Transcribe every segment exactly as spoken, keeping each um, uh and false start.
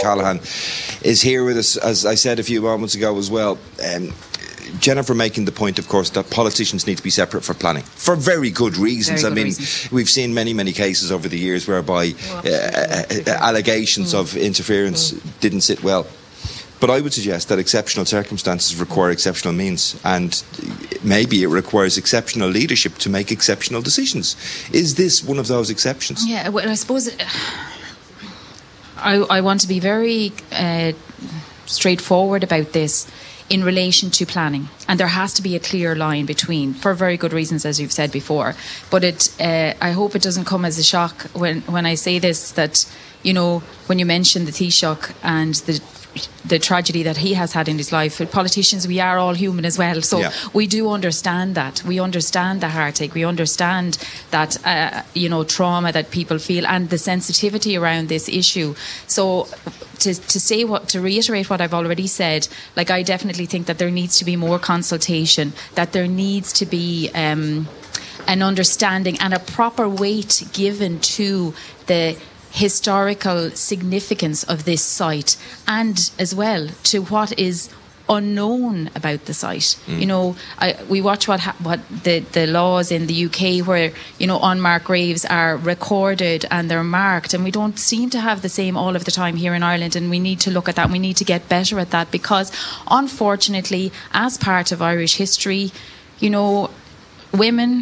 O'Callaghan is here with us, as I said a few moments ago as well. Um, Jennifer making the point, of course, that politicians need to be separate for planning for very good reasons. Very good I mean, reasons. We've seen many, many cases over the years whereby uh, uh, allegations mm. of interference mm. didn't sit well. But I would suggest that exceptional circumstances require exceptional means, and maybe it requires exceptional leadership to make exceptional decisions. Is this one of those exceptions? Yeah, well, I suppose uh, I, I want to be very uh, straightforward about this in relation to planning, and there has to be a clear line between, for very good reasons, as you've said before. But it, uh, I hope it doesn't come as a shock when, when I say this, that, you know, when you mention the Taoiseach and the the tragedy that he has had in his life. With politicians, we are all human as well, so yeah. we do understand that. We understand the heartache. We understand that uh, you know, trauma that people feel and the sensitivity around this issue. So to to say what to reiterate what I've already said, like, I definitely think that there needs to be more consultation, that there needs to be um, an understanding and a proper weight given to the historical significance of this site, and as well to what is unknown about the site. Mm. You know, I, we watch what ha- what the, the laws in the U K where, you know, unmarked graves are recorded and they're marked, and we don't seem to have the same all of the time here in Ireland, and we need to look at that and we need to get better at that, because unfortunately, as part of Irish history, you know, women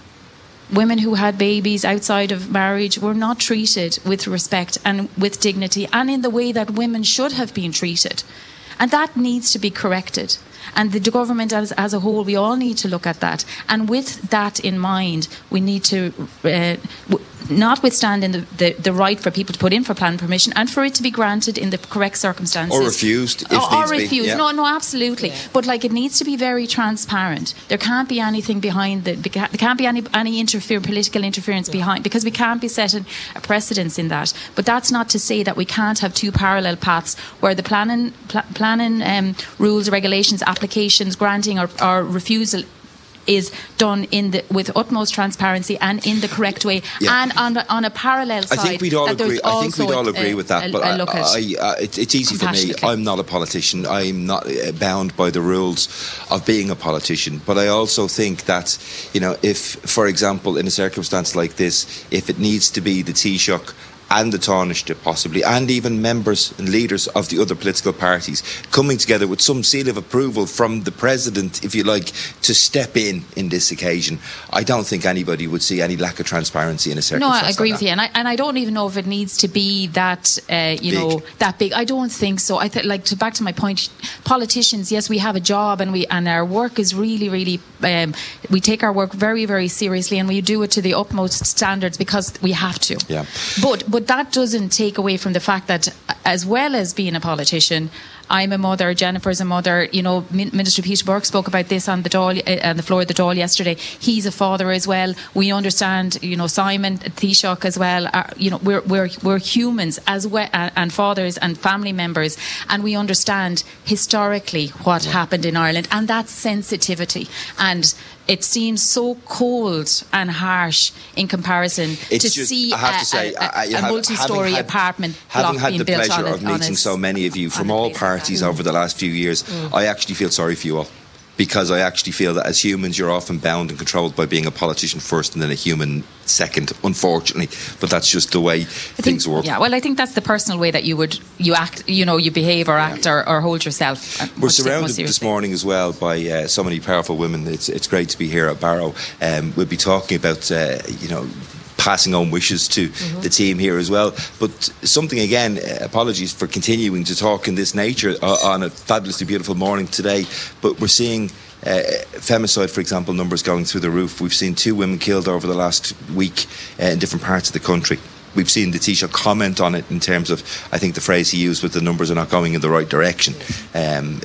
Women who had babies outside of marriage were not treated with respect and with dignity and in the way that women should have been treated. And that needs to be corrected. And the government as, as a whole, we all need to look at that. And with that in mind, we need to, uh, w- notwithstanding the, the, the right for people to put in for planning permission and for it to be granted in the correct circumstances. Or refused, if or, needs or refused. Be. Yeah. No, no, absolutely. Yeah. But like, it needs to be very transparent. There can't be anything behind the, there can't be any, any interfere, political interference yeah. behind, because we can't be setting a precedence in that. But that's not to say that we can't have two parallel paths where the planning, pl- planning um, rules, regulations, applications, granting or, or refusal is done in the with utmost transparency and in the correct way, yeah. and on on a parallel side. I think we'd all agree. I think we'd all agree a, with that. A, but a I, look I, at I, it, it's easy for me. I'm not a politician. I'm not bound by the rules of being a politician. But I also think that, you know, if, for example, in a circumstance like this, if it needs to be the Taoiseach and the Taoiseach possibly, and even members and leaders of the other political parties coming together with some seal of approval from the President, if you like, to step in in this occasion, I don't think anybody would see any lack of transparency in a circumstance. No, I agree like with you, and I and I don't even know if it needs to be that uh, you big. know that big. I don't think so. I think, like, to back to my point, politicians, yes, we have a job, and we and our work is really, really. Um, we take our work very, very seriously, and we do it to the utmost standards because we have to. Yeah, but but. But that doesn't take away from the fact that, as well as being a politician, I'm a mother, Jennifer's a mother. You know, Minister Peter Burke spoke about this on the Dáil, uh, on the floor of the Dáil yesterday. He's a father as well. We understand, you know, Simon Taoiseach as well. Are, you know, we're we're we're humans as well, uh, and fathers and family members, and we understand historically what yeah. happened in Ireland and that sensitivity. And it seems so cold and harsh in comparison it's to just, see I have a, to say, a, a, I, a multi-storey had, apartment having block had being the built pleasure on of a, meeting a, so many of you from all parties over the last few years, mm. I actually feel sorry for you all, because I actually feel that as humans you're often bound and controlled by being a politician first and then a human second, unfortunately. But that's just the way I things think, work. Yeah, well, I think that's the personal way that you would you act, you know, you behave or act yeah. or, or hold yourself. We're surrounded this morning as well by uh, so many powerful women. It's it's great to be here at Barrow. Um, we'll be talking about uh, you know. passing on wishes to mm-hmm. the team here as well. But something, again, uh, apologies for continuing to talk in this nature uh, on a fabulously beautiful morning today, but we're seeing uh, femicide, for example, numbers going through the roof. We've seen two women killed over the last week uh, in different parts of the country. We've seen the Taoiseach comment on it in terms of, I think the phrase he used with the numbers are not going in the right direction. Um,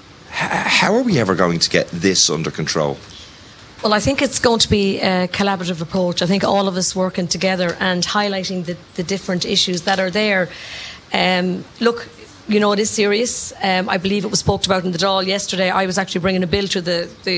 how are we ever going to get this under control? Well, I think it's going to be a collaborative approach. I think all of us working together and highlighting the, the different issues that are there. Um, look, you know, it is serious. Um, I believe it was spoke about in the Dáil yesterday. I was actually bringing a bill to the, the,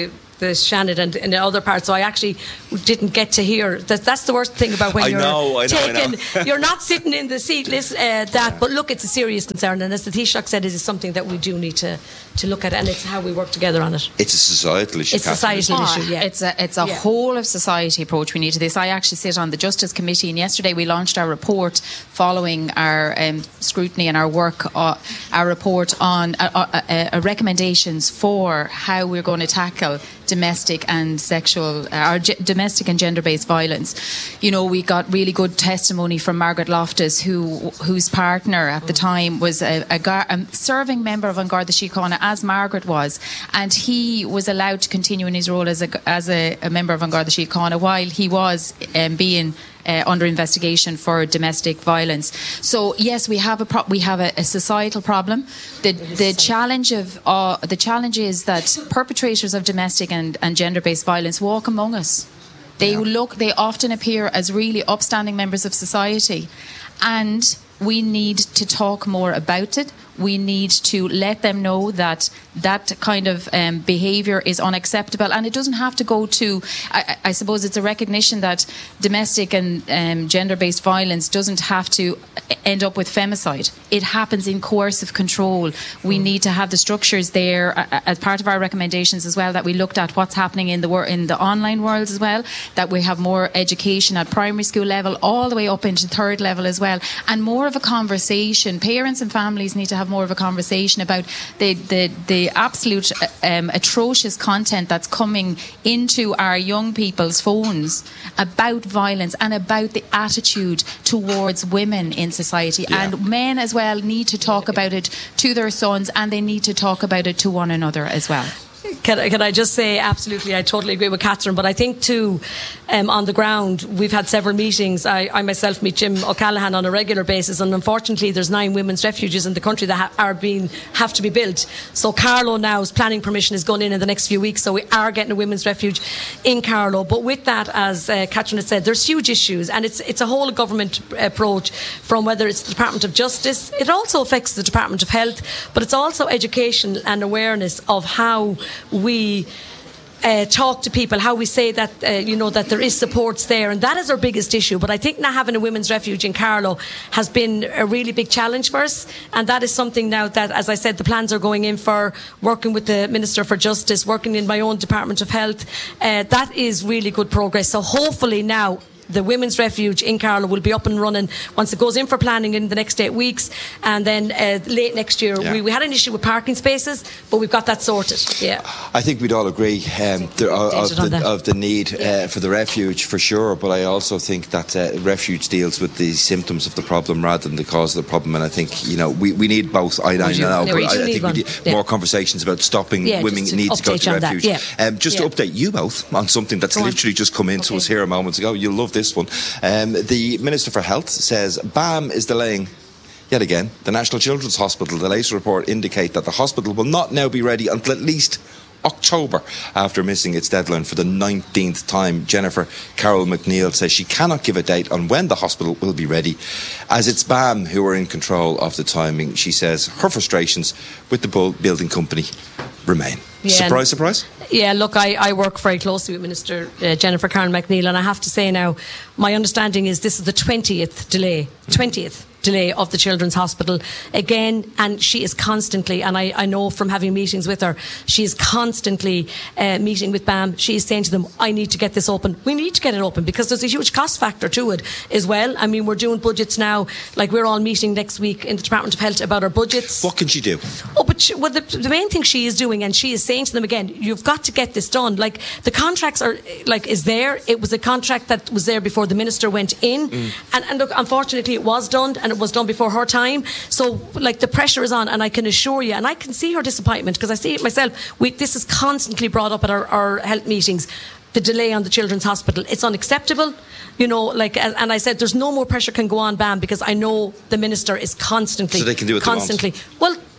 the Shannon and in the other part, so I actually didn't get to hear. That, that's the worst thing about when I you're know, I know, taking, I know. you're not sitting in the seat. Listen, uh, that, but look, it's a serious concern, and as the Taoiseach said, it is something that we do need to, to look at, and it's how we work together on it. It's a societal issue. It's a societal Oh, issue. Yeah, it's a it's a yeah. whole of society approach we need to this. I actually sit on the Justice Committee, and yesterday we launched our report following our um, scrutiny and our work, uh, our report on uh, uh, uh, uh, recommendations for how we're going to tackle domestic and sexual, uh, or g- domestic and gender-based violence. You know, we got really good testimony from Margaret Loftus, who whose partner at the time was a, a, gar- a serving member of An Garda Síochána, as Margaret was, and he was allowed to continue in his role as a as a, a member of An Garda Síochána while he was um, being Uh, under investigation for domestic violence. So yes, we have a pro- we have a, a societal problem. The the challenge of uh, the challenge is that perpetrators of domestic and, and gender-based violence walk among us. They Yeah. look. They often appear as really upstanding members of society, and we need to talk more about it. We need to let them know that that kind of um, behaviour is unacceptable, and it doesn't have to go to. I, I suppose it's a recognition that domestic and um, gender-based violence doesn't have to end up with femicide. It happens in coercive control. We need to have the structures there uh, as part of our recommendations as well. That we looked at what's happening in the wor- in the online world as well. That we have more education at primary school level, all the way up into third level as well, and more of a conversation. Parents and families need to have more of a conversation about the the, the absolute um, atrocious content that's coming into our young people's phones about violence and about the attitude towards women in society. Yeah. And men as well need to talk about it to their sons, and they need to talk about it to one another as well. Can, I- can I just say, absolutely, I totally agree with Catherine, but I think too, um, on the ground, we've had several meetings. I, I myself meet Jim O'Callaghan on a regular basis, and unfortunately there's nine women's refuges in the country that ha- are being have to be built. So Carlow now's planning permission is going in in the next few weeks, so we are getting a women's refuge in Carlow. But with that, as uh, Catherine had said, there's huge issues, and it's it's a whole government approach, from whether it's the Department of Justice, it also affects the Department of Health, but it's also education and awareness of how we uh, talk to people, how we say that uh, you know that there is supports there, and that is our biggest issue. But I think now having a women's refuge in Carlow has been a really big challenge for us, and that is something now that, as I said, the plans are going in for, working with the Minister for Justice, working in my own Department of Health. Uh, that is really good progress. So hopefully now the women's refuge in Carlow will be up and running once it goes in for planning in the next eight weeks, and then uh, late next year. Yeah. we, we had an issue with parking spaces, but we've got that sorted. Yeah, I think we'd all agree um, there, of, Dated on the, that. of the need Yeah. uh, for the refuge, for sure. But I also think that uh, refuge deals with the symptoms of the problem rather than the cause of the problem. And I think, you know, we, we need both. I, I know, Yeah, but we do I, I need think one. we need Yeah. more conversations about stopping Yeah, women just to need to go update to on that. refuge. Yeah. Um, just Yeah. to update you both on something that's Go on. literally just come into Okay. us here a moment ago. You'll love this one. Um, the Minister for Health says B A M is delaying. Yet again, the National Children's Hospital, the latest report indicate that the hospital will not now be ready until at least October, after missing its deadline for the nineteenth time. Jennifer Carroll McNeil says she cannot give a date on when the hospital will be ready, as it's B A M who are in control of the timing. She says her frustrations with the bull- building company remain. Yeah, surprise, surprise? Yeah, look, I, I work very closely with Minister uh, Jennifer Carroll McNeil, and I have to say now, my understanding is this is the twentieth delay, twentieth delay of the Children's Hospital again, and she is constantly, and I, I know from having meetings with her, she is constantly uh, meeting with B A M. She is saying to them, I need to get this open. We need to get it open because there's a huge cost factor to it as well. I mean, we're doing budgets now, like we're all meeting next week in the Department of Health about our budgets. What can she do? Oh, but she, well, the, the main thing she is doing, and she is saying to them again, you've got to get this done. Like, the contracts are, like, is there. It was a contract that was there before the minister went in. Mm. And, and look, unfortunately, it was done, and it was done before her time. So, like, the pressure is on, and I can assure you, and I can see her disappointment, because I see it myself. We, this is constantly brought up at our, our health meetings. The delay on the Children's Hospital. It's unacceptable. You know, like, and I said, there's no more pressure can go on, B A M, because I know the minister is constantly... So they can do what constantly, they want. Well,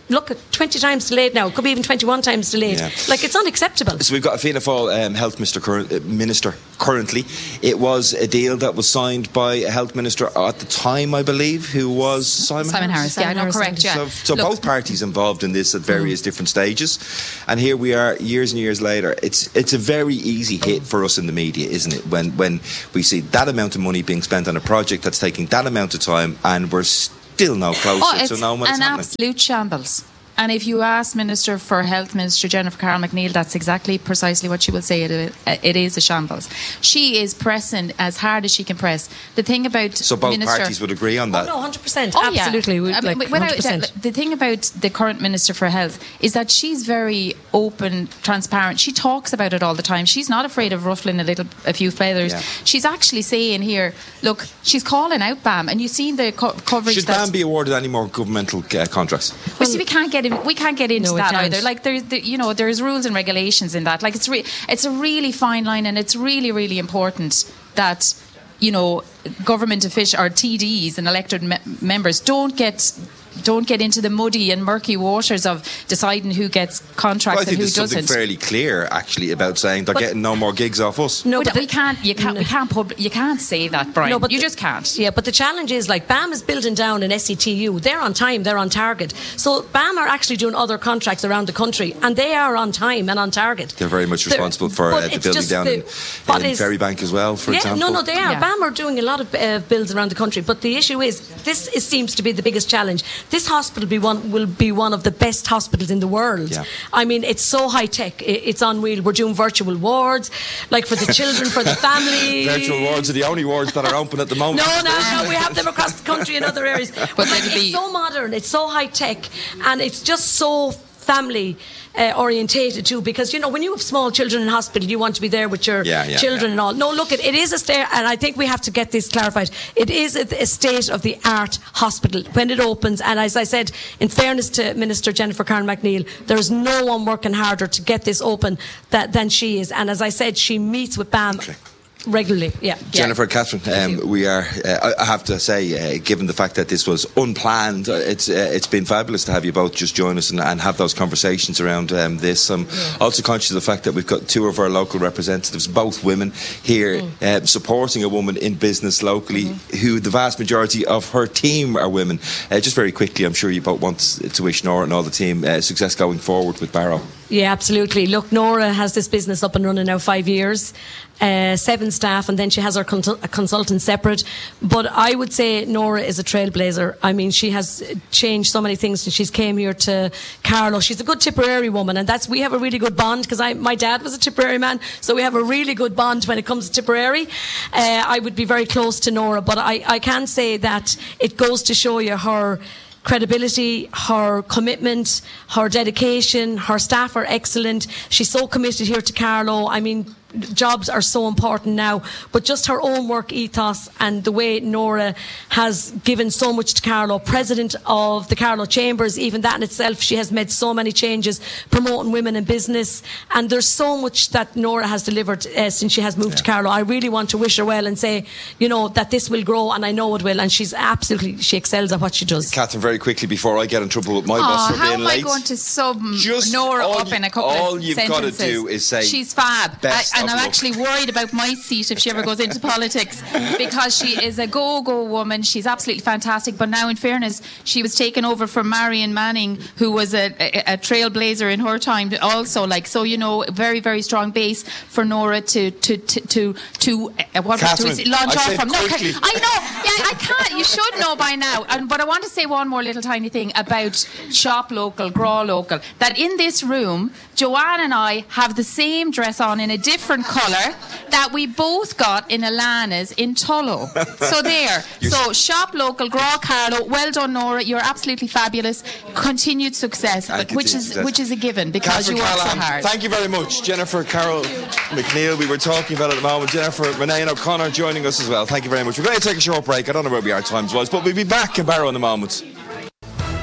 look at twenty times delayed now. It could be even twenty-one times delayed. Yeah. Like, it's unacceptable. So we've got a Fianna Fáil um, Health Minister, cur- uh, Minister currently. It was a deal that was signed by a Health Minister at the time, I believe, who was Simon, Simon Harris. Harris. Yeah, no, correct. Yeah. So, so Look, both parties involved in this at various mm. different stages, and here we are, years and years later. It's it's a very easy hit for us in the media, isn't it? When when we see that amount of money being spent on a project that's taking that amount of time, and we're still no closer oh, to knowing what's an happening. Absolute shambles. And if you ask Minister for Health, Minister Jennifer Carroll McNeil, that's exactly precisely what she will say. It, it is a shambles. She is pressing as hard as she can press. The thing about so both Minister, parties would agree on that. Oh no, one hundred percent. Oh, Absolutely. Yeah. I mean, like, without, the thing about the current Minister for Health is that she's very open, transparent. She talks about it all the time. She's not afraid of ruffling a little, a few feathers. Yeah. She's actually saying here, look, she's calling out B A M, and you've seen the co- coverage. Should that B A M be awarded any more governmental uh, contracts? Well, well, see, we can't get in. We can't get into. No, that either. Like there's, the, you know, there's rules and regulations in that. Like it's re- it's a really fine line, and it's really, really important that, you know, government officials or T Ds and elected me- members don't get. Don't get into the muddy and murky waters of deciding who gets contracts well, and who doesn't. I think doesn't. there's something fairly clear, actually, about saying they're but, getting no more gigs off us. No, but, but we can't. You can't. No. We can't. Pub- you can't say that, Brian. No, but you the, just can't. Yeah, but the challenge is like B A M is building down in S C T U. They're on time. They're on target. So B A M are actually doing other contracts around the country, and they are on time and on target. They're very much responsible they're, for uh, the building down the, in, in is, Ferrybank as well, for yeah, example. No, no, they are. Yeah. B A M are doing a lot of uh, builds around the country. But the issue is, this is, seems to be the biggest challenge. This hospital be one, will be one of the best hospitals in the world. Yeah. I mean, it's so high tech. It's unreal. We're doing virtual wards, like for the children, for the family. Virtual wards are the only wards that are open at the moment. No, no, no. We have them across the country in other areas. But, but like, it's be... so modern. It's so high tech, and it's just so family uh, orientated too, because you know when you have small children in hospital, you want to be there with your yeah, yeah, children yeah. and all. No, look, it, it is a state, and I think we have to get this clarified. It is a, a state of the art hospital when it opens, and as I said, in fairness to Minister Jennifer Carroll McNeil, there is no one working harder to get this open that, than she is, and as I said, she meets with B A M okay. regularly. Yeah, Jennifer, yeah. Catherine, um, we are. Uh, I have to say, uh, given the fact that this was unplanned, uh, it's uh, it's been fabulous to have you both just join us and, and have those conversations around um, this. I'm yeah. also conscious of the fact that we've got two of our local representatives, both women, here mm. uh, supporting a woman in business locally, mm-hmm. who the vast majority of her team are women. Uh, just very quickly, I'm sure you both want to wish Nora and all the team uh, success going forward with Barrow. Yeah, absolutely. Look, Nora has this business up and running now five years, uh, seven staff, and then she has her con- a consultant separate. But I would say Nora is a trailblazer. I mean, she has changed so many things since she's came here to Carlow. She's a good Tipperary woman, and that's we have a really good bond because I my dad was a Tipperary man, so we have a really good bond when it comes to Tipperary. Uh, I would be very close to Nora, but I, I can say that it goes to show you her credibility, her commitment, her dedication. Her staff are excellent. She's so committed here to Carlow. I mean, jobs are so important now, but just her own work ethos and the way Nora has given so much to Carlow, president of the Carlow Chambers, even that in itself, she has made so many changes promoting women in business, and there's so much that Nora has delivered uh, since she has moved yeah. to Carlow. I really want to wish her well and say, you know, that this will grow, and I know it will, and she's absolutely, she excels at what she does. Catherine, very quickly before I get in trouble with my oh, boss for being late. How am I going to sub Just Nora up you, in a couple all of you've sentences? got to do is say she's fab, best I, and I'm luck. actually worried about my seat if she ever goes into politics, because she is a go-go woman. She's absolutely fantastic, but now in fairness, she was taken over from Marion Manning, who was a, a, a trailblazer in her time also, like, so you know, very very strong base for Nora to to to to, to uh, what Catherine, to launch I off from. No, quickly. I know, yeah, I can't. You should know by now. And but I want to say one more little tiny thing about shop local, grow local. That in this room, Joanne and I have the same dress on in a different colour that we both got in Alana's in Tullow. So there. So shop local, grow Carlow. Well done, Nora. You're absolutely fabulous. Continued success, but which is success. which is a given because Catherine you work Callahan, so hard. Thank you very much, Jennifer Carroll McNeil. We were talking about it at the moment. Jennifer Renee O'Connor joining us as well. Thank you very much. We're going to take a short break. I don't know where we are times-wise, but we'll be back in Barrow in a moment.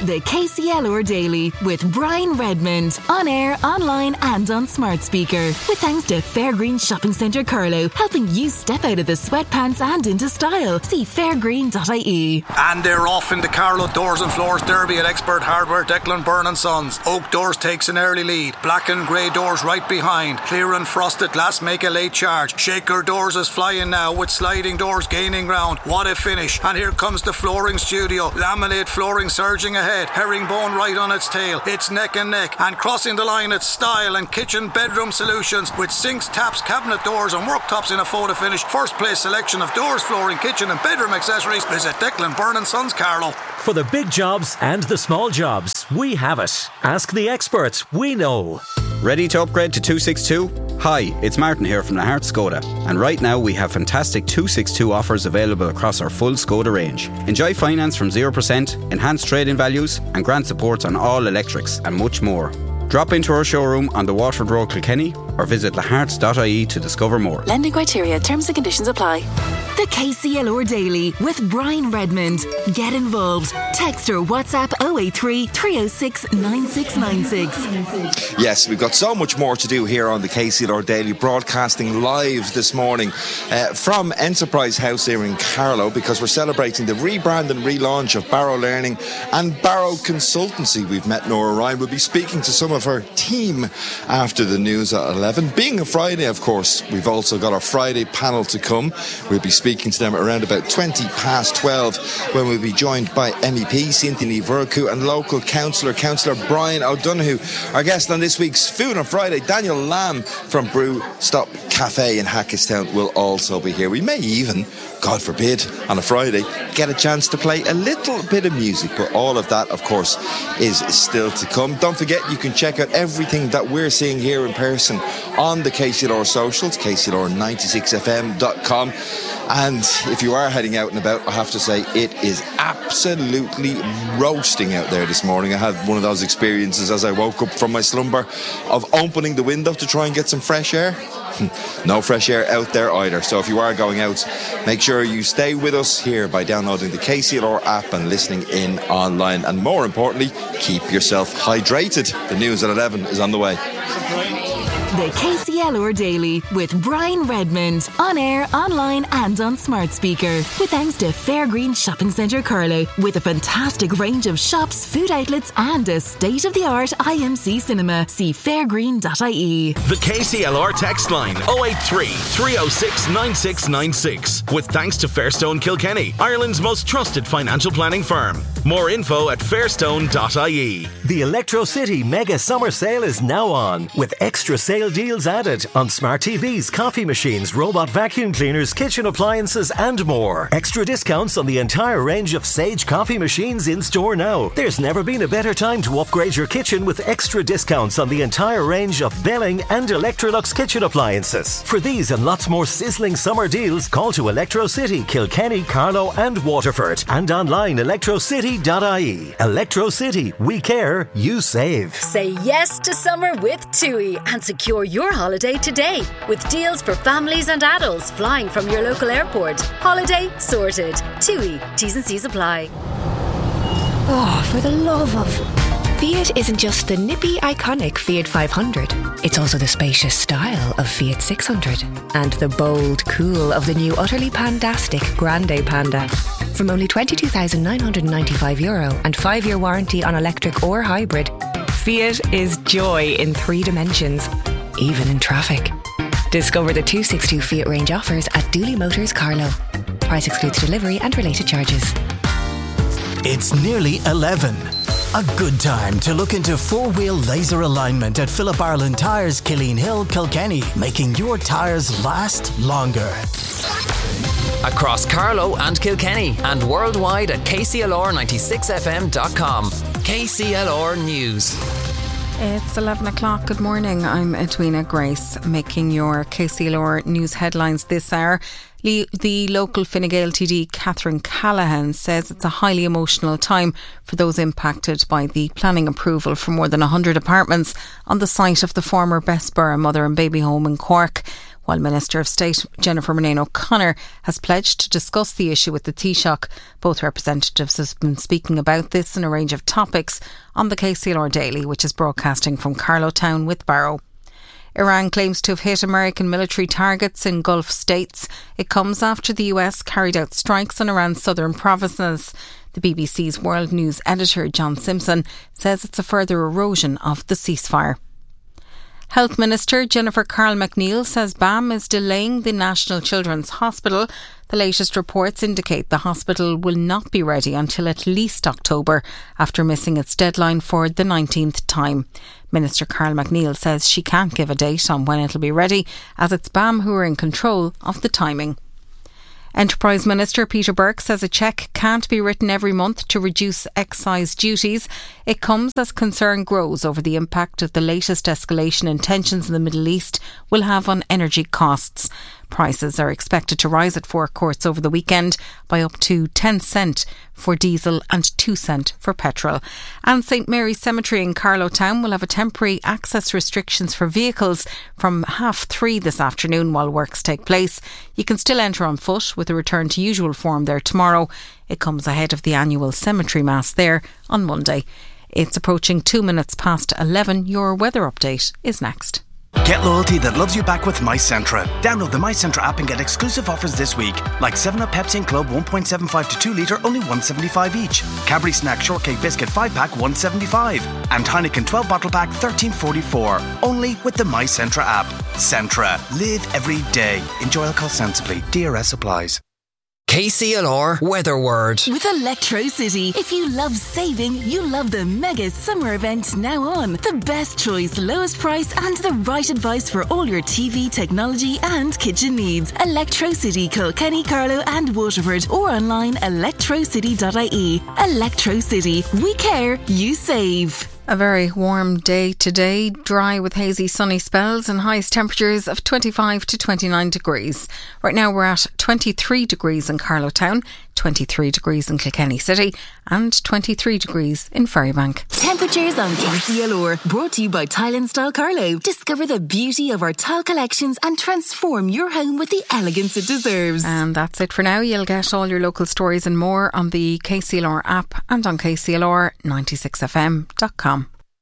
The K C L R Daily with Brian Redmond. On air, online and on smart speaker. With thanks to Fairgreen Shopping Centre Carlow, helping you step out of the sweatpants and into style. See fairgreen dot I E. And they're off in the Carlow Doors and Floors Derby at Expert Hardware, Declan Byrne and Sons. Oak Doors takes an early lead. Black and grey doors right behind. Clear and frosted glass make a late charge. Shaker Doors is flying now with sliding doors gaining ground. What a finish. And here comes the flooring studio. Laminate flooring surging ahead. Herringbone right on its tail. It's neck and neck. And crossing the line, it's Style and Kitchen Bedroom Solutions with sinks, taps, cabinet doors and worktops in a photo finish. First place selection of doors, flooring, kitchen and bedroom accessories. Visit Declan Byrne and Sons Carlow. For the big jobs and the small jobs, we have it. Ask the experts, we know. Ready to upgrade to two sixty-two? Hi, it's Martin here from the Hart Skoda, and right now we have fantastic two sixty-two offers available across our full Skoda range. Enjoy finance from zero percent, enhanced trade-in values and grant support on all electrics and much more. Drop into our showroom on the Waterford Road, Kilkenny, or visit leharts dot I E to discover more. Lending criteria, terms and conditions apply. The K C L R Daily with Brian Redmond. Get involved. Text or WhatsApp oh eight three, three oh six, nine six nine six. Yes, we've got so much more to do here on the K C L R Daily, broadcasting live this morning uh, from Enterprise House here in Carlow, because we're celebrating the rebrand and relaunch of Barrow Learning and Barrow Consultancy. We've met Nora Ryan. We'll be speaking to some of her team after the news at eleven. Being a Friday, of course, we've also got our Friday panel to come. We'll be speaking to them around about twenty past twelve, when we'll be joined by M E P Cynthia Ní Bhurcu and local councillor, Councillor Brian O'Donoghue. Our guest on this week's Food on Friday, Daniel Lamb from Brew Stop Cafe in Hackettstown, will also be here. We may even, God forbid, on a Friday, get a chance to play a little bit of music, but all of that, of course, is still to come. Don't forget, you can check out everything that we're seeing here in person on the K C L R socials, K C L R ninety-six F M dot com. And if you are heading out and about, I have to say it is absolutely roasting out there this morning. I had one of those experiences as I woke up from my slumber of opening the window to try and get some fresh air. No fresh air out there either. So if you are going out, make sure you stay with us here by downloading the K C L R app and listening in online. And more importantly, keep yourself hydrated. The news at eleven is on the way. The K C L R Daily with Brian Redmond. On air, online and on smart speaker. With thanks to Fairgreen Shopping Centre Carlow, with a fantastic range of shops, food outlets and a state-of-the-art I M C cinema. See fairgreen dot I E. The K C L R text line oh eight three, three oh six, nine six nine six. With thanks to Fairstone Kilkenny, Ireland's most trusted financial planning firm. More info at fairstone dot I E. The Electro City Mega Summer Sale is now on, with extra sale deals added on smart T Vs, coffee machines, robot vacuum cleaners, kitchen appliances and more. Extra discounts on the entire range of Sage coffee machines in store now. There's never been a better time to upgrade your kitchen with extra discounts on the entire range of Belling and Electrolux kitchen appliances. For these and lots more sizzling summer deals, call to Electro City, Kilkenny, Carlow and Waterford, and online electro city dot I E. Electro City, we care, you save. Say yes to summer with TUI and secure your holiday today with deals for families and adults flying from your local airport. Holiday sorted. TUI. T's and C's apply. Oh, for the love of... Fiat isn't just the nippy, iconic Fiat five hundred. It's also the spacious style of Fiat six hundred. And the bold cool of the new utterly pandastic Grande Panda. From only twenty-two thousand nine hundred ninety-five euro and five-year warranty on electric or hybrid, Fiat is joy in three dimensions, even in traffic. Discover the two sixty-two Fiat range offers at Dooley Motors Carlow. Price excludes delivery and related charges. It's nearly eleven. A good time to look into four-wheel laser alignment at Philip Ireland Tyres, Killeen Hill, Kilkenny, making your tyres last longer. Across Carlow and Kilkenny and worldwide at K C L R ninety-six F M dot com. K C L R News. It's eleven o'clock. Good morning. I'm Edwina Grace, making your K C L R News headlines this hour. The local Fine Gael T D, Catherine Callaghan, says it's a highly emotional time for those impacted by the planning approval for more than one hundred apartments on the site of the former Bessborough Mother and Baby Home in Cork. while Minister of State Jennifer Murnane O'Connor has pledged to discuss the issue with the Taoiseach. Both representatives have been speaking about this in a range of topics on the K C L R Daily, which is broadcasting from Carlow Town with Barrow. Iran claims to have hit American military targets in Gulf states. It comes after the U S carried out strikes on Iran's southern provinces. The B B C's World News editor John Simpson says it's a further erosion of the ceasefire. Health Minister Jennifer Carl McNeill says B A M is delaying the National Children's Hospital. The latest reports indicate the hospital will not be ready until at least October, after missing its deadline for the nineteenth time. Minister Carl McNeill says she can't give a date on when it'll be ready, as it's B A M who are in control of the timing. Enterprise Minister Peter Burke says a cheque can't be written every month to reduce excise duties. It comes as concern grows over the impact of the latest escalation in tensions in the Middle East will have on energy costs. Prices are expected to rise at forecourts over the weekend by up to ten cent for diesel and two cent for petrol. And St Mary's Cemetery in Carlow Town will have a temporary access restrictions for vehicles from half three this afternoon while works take place. You can still enter on foot with a return to usual form there tomorrow. It comes ahead of the annual cemetery mass there on Monday. It's approaching two minutes past eleven. Your weather update is next. Get loyalty that loves you back with MyCentra. Download the MyCentra app and get exclusive offers this week, like seven up Pepsi and Club one point seven five to two litre, only one seventy-five each. Cadbury Snack Shortcake Biscuit five pack, one seventy-five. And Heineken twelve bottle pack, thirteen forty-four. Only with the MyCentra app. Centra. Live every day. Enjoy alcohol sensibly. D R S applies. K C L R Weather Word. With Electro City, if you love saving, you love the mega summer event now on. The best choice, lowest price and the right advice for all your T V, technology and kitchen needs. Electro City, Kilkenny, Carlow and Waterford, or online electro city dot I E. Electro City. We care, you save. A very warm day today, dry with hazy sunny spells and highest temperatures of twenty-five to twenty-nine degrees. Right now we're at twenty-three degrees in Carlow Town, twenty-three degrees in Kilkenny City and twenty-three degrees in Ferrybank. Temperatures on K C L R, brought to you by Tile and Style Carlow. Discover the beauty of our tile collections and transform your home with the elegance it deserves. And that's it for now. You'll get all your local stories and more on the K C L R app and on K C L R ninety-six F M dot com.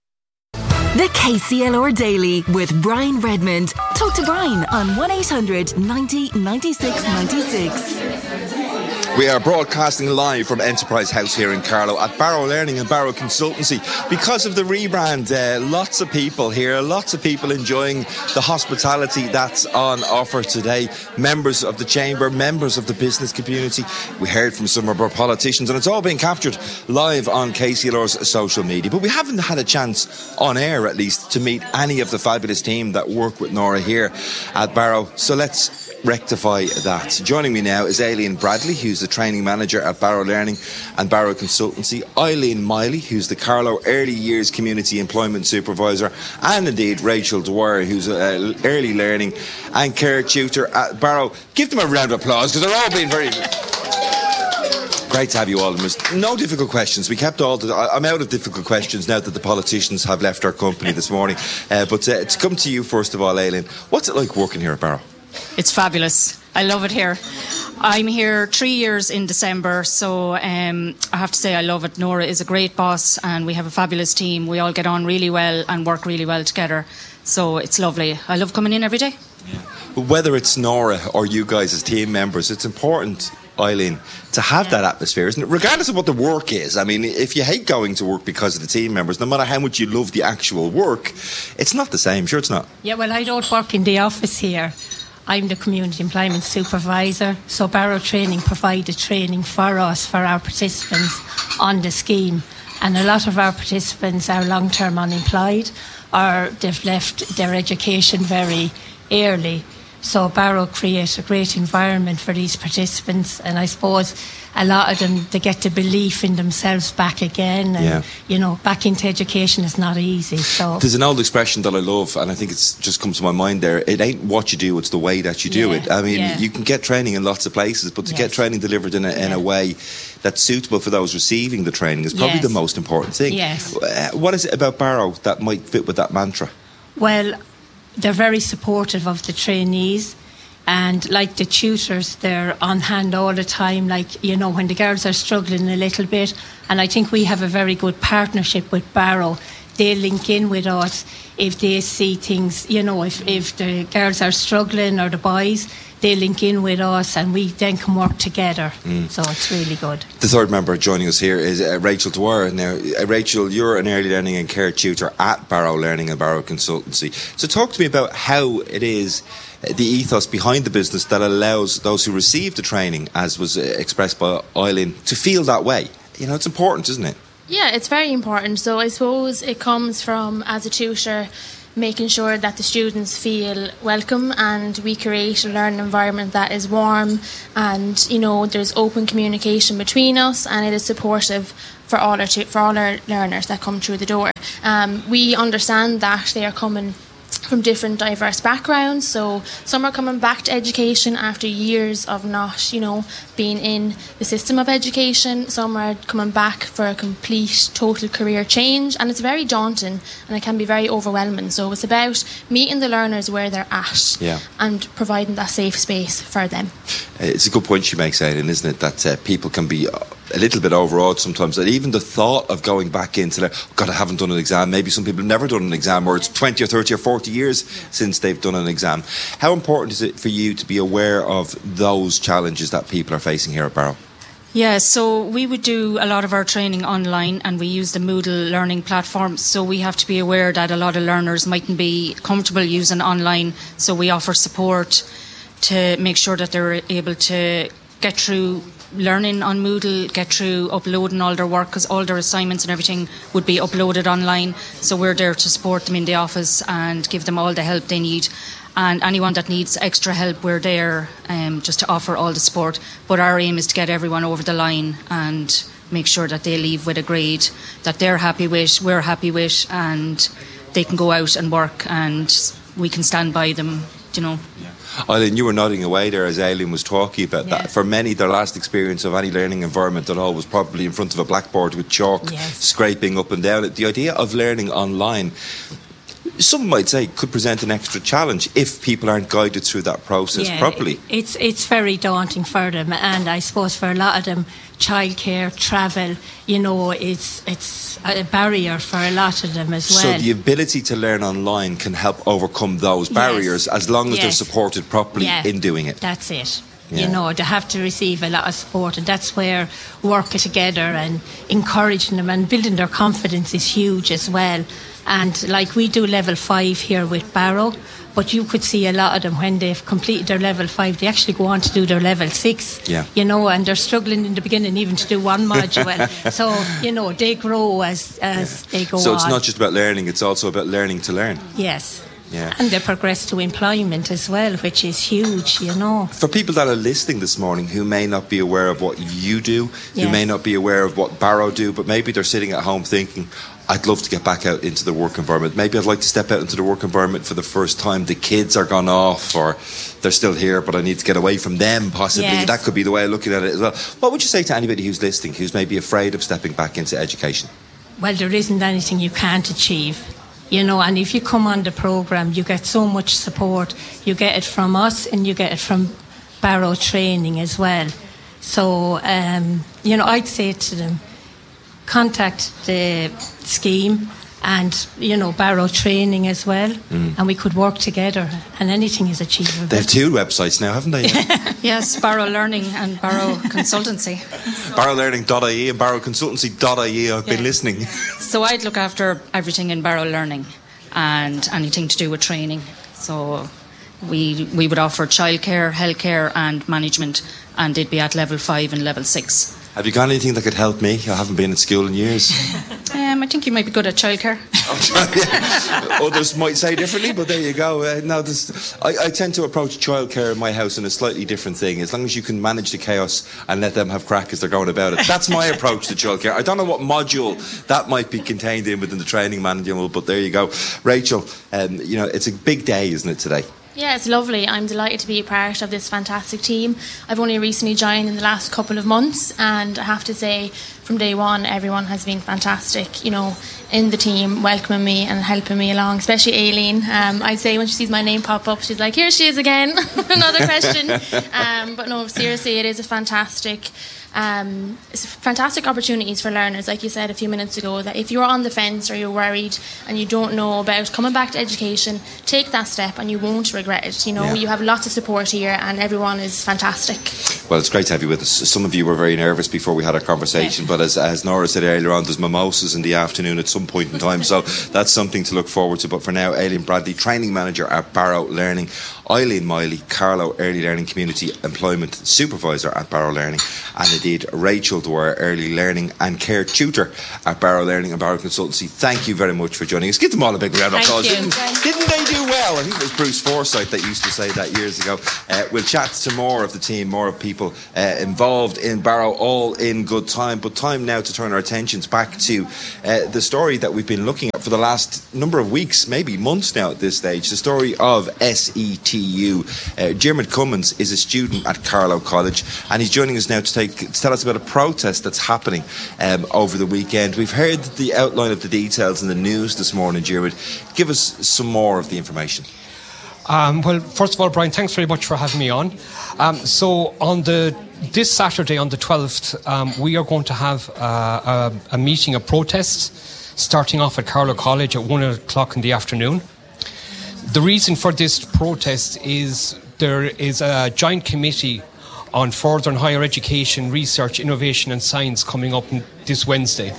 The K C L R Daily with Brian Redmond. Talk to Brian on one eight hundred ninety ninety-six ninety-six. We are broadcasting live from Enterprise House here in Carlow at Barrow Learning and Barrow Consultancy. Because of the rebrand, uh, lots of people here, lots of people enjoying the hospitality that's on offer today. Members of the Chamber, members of the business community. We heard from some of our politicians and it's all being captured live on K C L R's social media. But we haven't had a chance, on air at least, to meet any of the fabulous team that work with Nora here at Barrow. So let's rectify that. Joining me now is Aileen Bradley, who's the training manager at Barrow Learning and Barrow Consultancy, Eileen Miley, who's the Carlow Early Years Community Employment Supervisor, and indeed Rachel Dwyer, who's uh, Early Learning and Care Tutor at Barrow. Give them a round of applause because they're all being very great to have you all. No difficult questions. We kept all the... I'm out of difficult questions now that the politicians have left our company this morning. Uh, but uh, to come to you first of all, Aileen, what's it like working here at Barrow? It's fabulous. I love it here. I'm here three years in December, so um, I have to say I love it. Nora is a great boss and we have a fabulous team. We all get on really well and work really well together. So it's lovely. I love coming in every day. But whether it's Nora or you guys as team members, it's important, Eileen, to have yeah. that atmosphere, isn't it? Regardless of what the work is. I mean, if you hate going to work because of the team members, no matter how much you love the actual work, it's not the same. Sure, it's not. Yeah, well, I don't work in the office here. I'm the Community Employment Supervisor, so Barrow Training provided training for us, for our participants on the scheme. And a lot of our participants are long-term unemployed or they've left their education very early. So Barrow create a great environment for these participants, and I suppose a lot of them, they get the belief in themselves back again, and yeah. you know, back into education is not easy. So there's an old expression that I love, and I think it's just comes to my mind there. It ain't what you do, it's the way that you do yeah. it. I mean, yeah. you can get training in lots of places, but to yes. get training delivered in a, in yeah. a way that's suitable for those receiving the training is probably yes. the most important thing. Yes. What is it about Barrow that might fit with that mantra? Well, they're very supportive of the trainees. And like the tutors, they're on hand all the time, like, you know, when the girls are struggling a little bit. And I think we have a very good partnership with Barrow. They link in with us if they see things, you know, if, if the girls are struggling or the boys, they link in with us and we then can work together. Mm. So it's really good. The third member joining us here is uh, Rachel Dwyer. Now, uh, Rachel, you're an early learning and care tutor at Barrow Learning and Barrow Consultancy. So talk to me about how it is, uh, the ethos behind the business that allows those who receive the training, as was uh, expressed by Eileen, to feel that way. You know, it's important, isn't it? Yeah, it's very important. So I suppose it comes from, as a tutor, making sure that the students feel welcome, and we create a learning environment that is warm, and, you know, there's open communication between us, and it is supportive for all our tu- for all our learners that come through the door. Um, we understand that they are coming from different diverse backgrounds, so some are coming back to education after years of not, you know, being in the system of education. Some are coming back for a complete, total career change, and it's very daunting and it can be very overwhelming. So it's about meeting the learners where they're at, yeah, and providing that safe space for them. It's a good point she makes, Aileen, isn't it, that uh, people can be a little bit overawed sometimes, and even the thought of going back into their, oh God, I haven't done an exam. Maybe some people have never done an exam, or it's twenty or thirty or forty years since they've done an exam. How important is it for you to be aware of those challenges that people are facing here at Barrow? Yeah, so we would do a lot of our training online, and we use the Moodle learning platform, so we have to be aware that a lot of learners mightn't be comfortable using online, so we offer support to make sure that they're able to get through learning on Moodle, get through uploading all their work, because all their assignments and everything would be uploaded online. So we're there to support them in the office and give them all the help they need. And anyone that needs extra help, we're there um, just to offer all the support. But our aim is to get everyone over the line and make sure that they leave with a grade that they're happy with, we're happy with, and they can go out and work and we can stand by them, you know. Yeah. Eileen, you were nodding away there as Aileen was talking about yes. that. For many, their last experience of any learning environment at all was probably in front of a blackboard with chalk, yes. scraping up and down it. The idea of learning online, some might say, could present an extra challenge if people aren't guided through that process yeah, properly. It, it's it's very daunting for them, and I suppose for a lot of them, childcare, travel, you know, it's it's a barrier for a lot of them as well. So the ability to learn online can help overcome those barriers, yes. as long as yes. they're supported properly yeah. in doing it. That's it. Yeah. You know, they have to receive a lot of support, and that's where working together and encouraging them and building their confidence is huge as well. And like we do level five here with Barrow, but you could see a lot of them when they've completed their level five, they actually go on to do their level six. Yeah. You know, and they're struggling in the beginning even to do one module. So, you know, they grow as as yeah. they go on. So it's not just about learning, it's also about learning to learn. Yes. Yeah. And they progress to employment as well, which is huge, you know. For people that are listening this morning who may not be aware of what you do, yeah. who may not be aware of what Barrow do, but maybe they're sitting at home thinking, I'd love to get back out into the work environment. Maybe I'd like to step out into the work environment for the first time. The kids are gone off, or they're still here, but I need to get away from them, possibly. Yes. That could be the way of looking at it as well. What would you say to anybody who's listening, who's maybe afraid of stepping back into education? Well, there isn't anything you can't achieve. You know, and if you come on the programme, you get so much support. You get it from us and you get it from Barrow Training as well. So, um, you know, I'd say to them, contact the scheme and, you know, Barrow Training as well, mm. and we could work together, and anything is achievable. They have two websites now, haven't they? Yes, Barrow Learning and Barrow Consultancy. barrow learning dot I E and barrow consultancy dot I E. I've yeah. been listening. So I'd look after everything in Barrow Learning and anything to do with training. So we we would offer childcare, healthcare and management, and they'd be at level five and level six. Have you got anything that could help me? I haven't been in school in years. Um, I think you might be good at childcare. Others might say differently, but there you go. Uh, no, this, I, I tend to approach childcare in my house in a slightly different thing. As long as you can manage the chaos and let them have crack as they're going about it. That's my approach to childcare. I don't know what module that might be contained in within the training manual, but there you go. Rachel, um, you know, it's a big day, isn't it, today? Yeah, it's lovely. I'm delighted to be a part of this fantastic team. I've only recently joined in the last couple of months, and I have to say, from day one, everyone has been fantastic, you know, in the team, welcoming me and helping me along, especially Aileen. Um, I'd say when she sees my name pop up, she's like, here she is again, another question. Um, but no, seriously, it is a fantastic... Um, it's fantastic opportunities for learners, like you said a few minutes ago, that if you're on the fence or you're worried and you don't know about coming back to education, take that step and you won't regret it. You know, yeah. You have lots of support here and everyone is fantastic. Well, it's great to have you with us. Some of you were very nervous before we had our conversation, yeah. but as, as Nora said earlier on, there's mimosas in the afternoon at some point in time, so that's something to look forward to. But for now, Aileen Bradley, Training Manager at Barrow Learning, Eileen Miley, Carlow Early Learning Community Employment Supervisor at Barrow Learning, and indeed Rachel Dwyer, Early Learning and Care Tutor at Barrow Learning and Barrow Consultancy. Thank you very much for joining us. Give them all a big round of applause. Didn't, didn't they do well? I think it was Bruce Forsyth that used to say that years ago. Uh, we'll chat to more of the team, more of people uh, involved in Barrow, all in good time. But time now to turn our attentions back to uh, the story that we've been looking at for the last number of weeks, maybe months now at this stage, the story of S E T U. Uh, Dermot Cummins is a student at Carlow College, and he's joining us now to, take, to tell us about a protest that's happening um, over the weekend. We've heard the outline of the details in the news this morning. Dermot, give us some more of the information. Um, well, first of all, Brian, thanks very much for having me on. Um, so on the this Saturday, on the twelfth, um, we are going to have uh, a, a meeting of protests starting off at Carlow College at one o'clock in the afternoon. The reason for this protest is there is a joint committee on further and higher education, research, innovation and science coming up this Wednesday.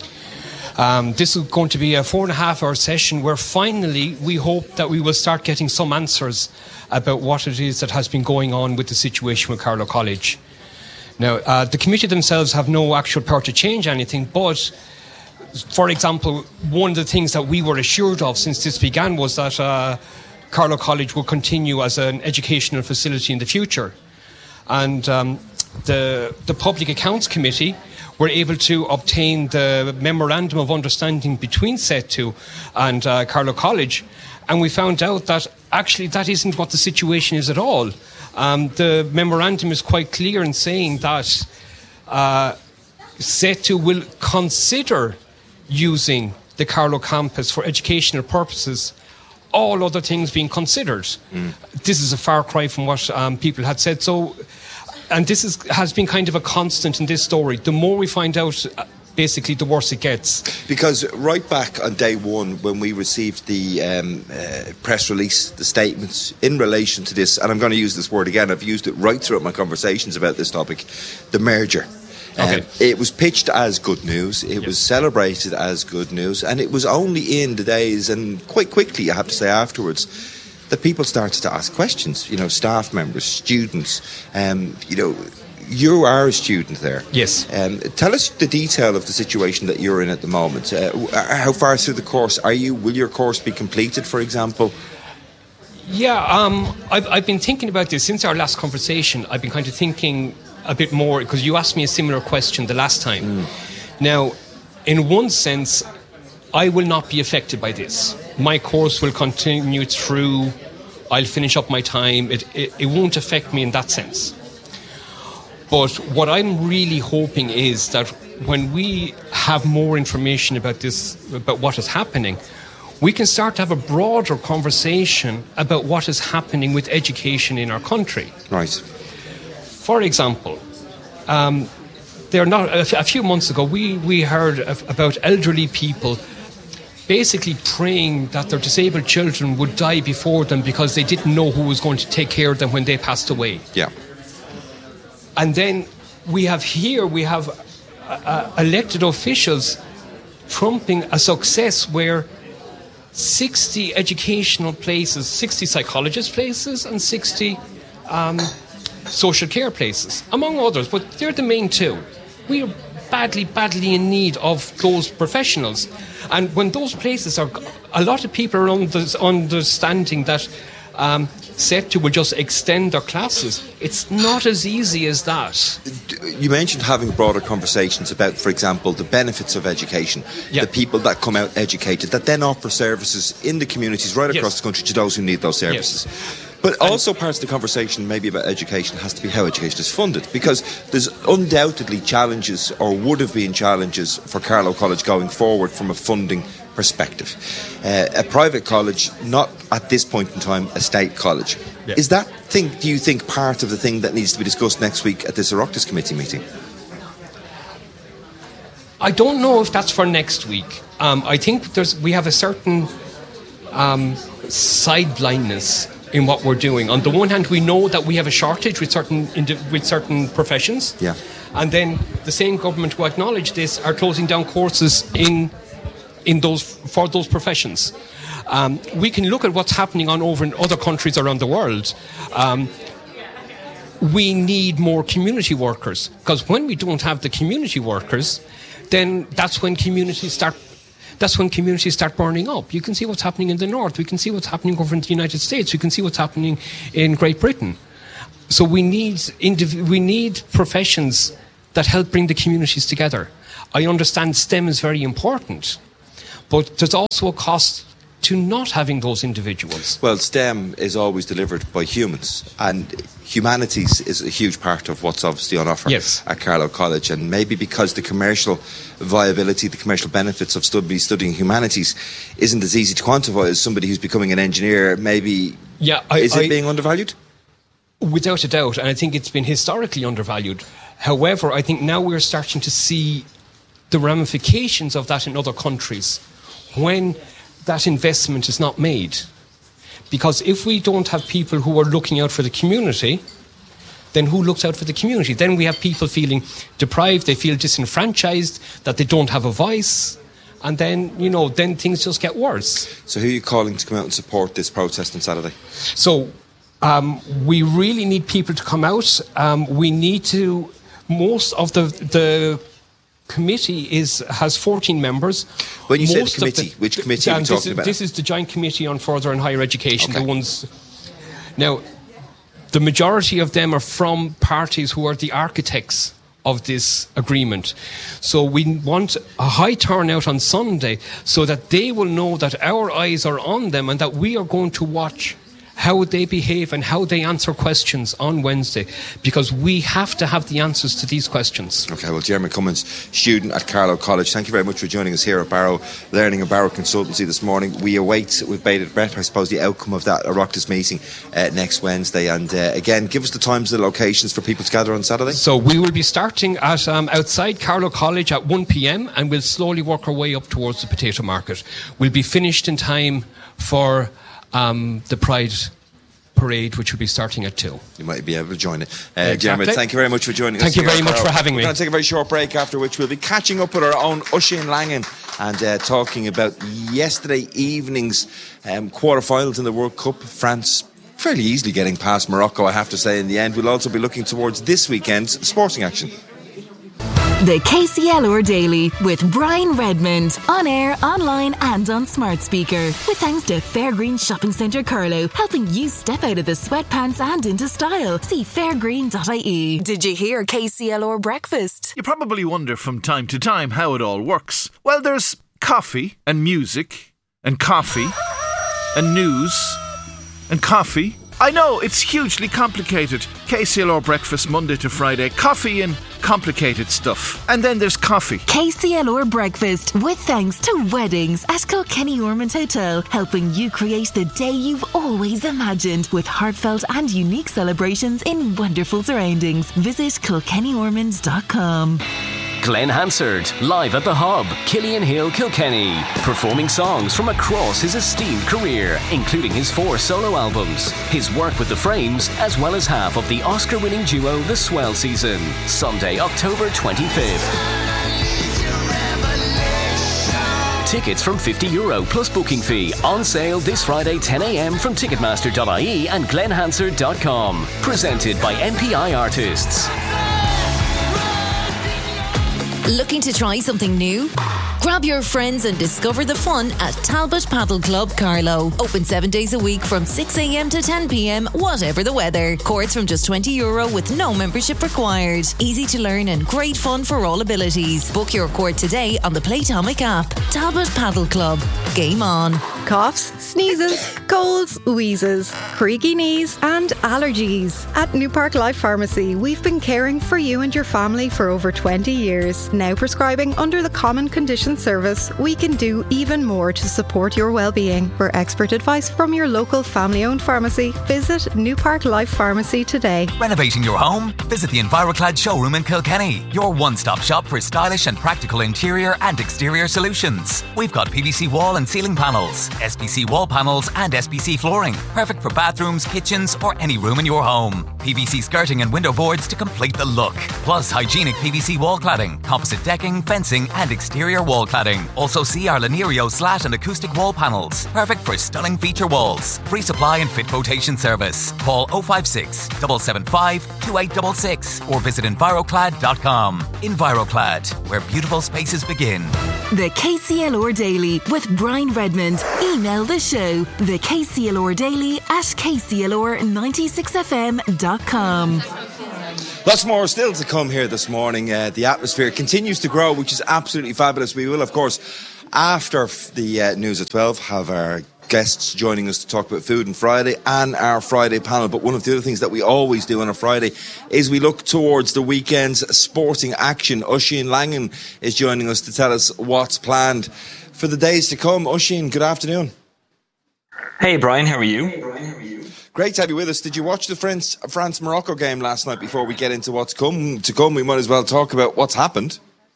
Um, this is going to be a four and a half hour session where finally we hope that we will start getting some answers about what it is that has been going on with the situation with Carlow College. Now, uh, the committee themselves have no actual power to change anything, but for example, one of the things that we were assured of since this began was that uh, Carlow College will continue as an educational facility in the future. And um, the, the Public Accounts Committee were able to obtain the Memorandum of Understanding between S E T U and uh, Carlow College, and we found out that actually that isn't what the situation is at all. Um, the memorandum is quite clear in saying that uh, S E T U will consider using the Carlow campus for educational purposes, all other things being considered. Mm. This is a far cry from what um, people had said. So, and this is, has been kind of a constant in this story. The more we find out, basically, the worse it gets. Because right back on day one, when we received the um, uh, press release, the statements in relation to this, and I'm going to use this word again, I've used it right throughout my conversations about this topic, the merger. Okay. Um, it was pitched as good news, it yep. was celebrated as good news, and it was only in the days, and quite quickly, I have to say afterwards, that people started to ask questions, you know, staff members, students, um, you know, you are a student there. Yes. Um, tell us the detail of the situation that you're in at the moment. Uh, how far through the course are you? Will your course be completed, for example? Yeah, um, I've, I've been thinking about this since our last conversation. I've been kind of thinking a bit more, because you asked me a similar question the last time. Mm. Now, in one sense, I will not be affected by this. My course will continue through. I'll finish up my time. It, it, it won't affect me in that sense. But what I'm really hoping is that when we have more information about this, about what is happening, we can start to have a broader conversation about what is happening with education in our country. Right. For example, um, there are not a, a few months ago we, we heard of, about elderly people basically praying that their disabled children would die before them because they didn't know who was going to take care of them when they passed away. Yeah. And then we have here, we have uh, uh, elected officials trumping a success where sixty educational places, sixty psychologist places and sixty um, social care places, among others, but they're the main two. We are badly, badly in need of those professionals. And when those places are, a lot of people are under, understanding that um, set to will just extend their classes. It's not as easy as that. You mentioned having broader conversations about, for example, the benefits of education, yeah. the people that come out educated, that then offer services in the communities right across yes. the country to those who need those services. Yes. But also parts of the conversation maybe about education has to be how education is funded, because there's undoubtedly challenges, or would have been challenges, for Carlow College going forward from a funding perspective. Uh, a private college, not at this point in time a state college. Yeah. Is that thing, do you think, part of the thing that needs to be discussed next week at this Oireachtas committee meeting? I don't know if that's for next week. Um, I think there's we have a certain um, sidelineness in what we're doing. On the one hand, we know that we have a shortage with certain with certain professions, yeah. and then the same government who acknowledge this are closing down courses in in those for those professions. Um, we can look at what's happening on over in other countries around the world. Um, we need more community workers, because when we don't have the community workers, then that's when communities start. That's when communities start burning up. You can see what's happening in the north. We can see what's happening over in the United States. We can see what's happening in Great Britain. So we need indiv- we need professions that help bring the communities together. I understand STEM is very important, but there's also a cost to not having those individuals. Well, STEM is always delivered by humans, and humanities is a huge part of what's obviously on offer yes. at Carlow College. And maybe because the commercial viability, the commercial benefits of study, studying humanities isn't as easy to quantify as somebody who's becoming an engineer, maybe yeah, I, is it I, being undervalued? Without a doubt, and I think it's been historically undervalued. However, I think now we're starting to see the ramifications of that in other countries when that investment is not made. Because if we don't have people who are looking out for the community, then who looks out for the community? Then we have people feeling deprived, they feel disenfranchised, that they don't have a voice, and then, you know, then things just get worse. So who are you calling to come out and support this protest on Saturday? So um, we really need people to come out. Um, we need to, most of the the committee is has fourteen members. When you Most say the committee, the, which committee are you this talking is, about? This is the Joint Committee on Further and Higher Education, okay. the ones... Now, the majority of them are from parties who are the architects of this agreement. So we want a high turnout on Sunday so that they will know that our eyes are on them and that we are going to watch how they behave and how they answer questions on Wednesday, because we have to have the answers to these questions. Okay, well, Jeremy Cummins, student at Carlow College, thank you very much for joining us here at Barrow Learning and Barrow Consultancy this morning. We await with bated breath, I suppose, the outcome of that Oireachtas meeting uh, next Wednesday. And uh, again, give us the times and the locations for people to gather on Saturday. So we will be starting at um, outside Carlow College at one p.m. and we'll slowly work our way up towards the potato market. We'll be finished in time for um, the Pride Parade, which will be starting at two. You might be able to join it. Uh, exactly. Jeremy, thank you very much for joining thank us. Thank you here very much for having We're me. We're going to take a very short break, after which we'll be catching up with our own Oisin Langan and uh, talking about yesterday evening's um, quarterfinals in the World Cup. France fairly easily getting past Morocco, I have to say, in the end. We'll also be looking towards this weekend's sporting action. The K C L R Daily with Brian Redmond, on air, online and on smart speaker. With thanks to Fairgreen Shopping Centre Carlow, helping you step out of the sweatpants and into style. See fairgreen dot I E. Did you hear K C L R breakfast? You probably wonder from time to time how it all works. Well, there's coffee and music and coffee and news and coffee. I know, it's hugely complicated. K C L R breakfast Monday to Friday. Coffee and complicated stuff. And then there's coffee. K C L R breakfast with thanks to Weddings at Kilkenny Ormond Hotel, helping you create the day you've always imagined with heartfelt and unique celebrations in wonderful surroundings. Visit kilkenny ormond dot com. Glenn Hansard, live at the Hub, Killian Hill, Kilkenny, performing songs from across his esteemed career, including his four solo albums, his work with The Frames, as well as half of the Oscar-winning duo The Swell Season. Sunday, October twenty-fifth. Tickets from fifty euro plus booking fee, on sale this Friday ten a.m. from ticketmaster dot I E and glenn hansard dot com. Presented by M P I Artists. Looking to try something new? Grab your friends and discover the fun at Talbot Paddle Club Carlow. Open seven days a week from six a.m. to ten p.m, whatever the weather. Courts from just twenty euro with no membership required. Easy to learn and great fun for all abilities. Book your court today on the Playtomic app. Talbot Paddle Club. Game on. Coughs, sneezes, colds, wheezes, creaky knees and allergies. At New Park Life Pharmacy, we've been caring for you and your family for over twenty years. Now prescribing under the Common Condition Service, we can do even more to support your well-being. For expert advice from your local family-owned pharmacy, visit New Park Life Pharmacy today. Renovating your home? Visit the Enviroclad showroom in Kilkenny, your one-stop shop for stylish and practical interior and exterior solutions. We've got P V C wall and ceiling panels, S P C wall panels and S P C flooring, perfect for bathrooms, kitchens or any room in your home. P V C skirting and window boards to complete the look. Plus hygienic P V C wall cladding, composite decking, fencing and exterior wall cladding. Also see our Lanerio slat and acoustic wall panels, perfect for stunning feature walls. Free supply and fit quotation service. Call oh five six, seven seven five, two eight six six or visit enviroclad dot com. Enviroclad, where beautiful spaces begin. The K C L R Daily with Brian Redmond. Email the show, the K C L R Daily at k c l r ninety-six f m dot com. Lots more still to come here this morning. Uh, the atmosphere continues to grow, which is absolutely fabulous. We will, of course, after the uh, news at twelve, have our guests joining us to talk about Food on Friday and our Friday panel. But one of the other things that we always do on a Friday is we look towards the weekend's sporting action. Oisín Langan is joining us to tell us what's planned for the days to come. Oisín, good afternoon. Hey Brian, how are you? Great to have you with us. Did you watch the France France Morocco game last night? Before we get into what's come to come, we might as well talk about what's happened.